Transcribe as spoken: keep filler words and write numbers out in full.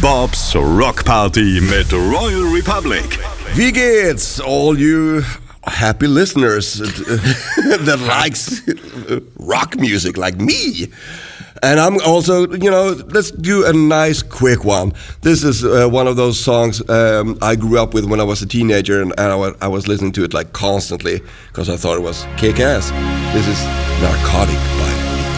Bob's Rock Party mit Royal Republic. Wie geht's, all you happy listeners that likes rock music like me? And I'm also, you know, let's do a nice quick one. This is uh, one of those songs um, I grew up with when I was a teenager, and, and I, was, I was listening to it like constantly because I thought it was kick-ass. This is Narcotic by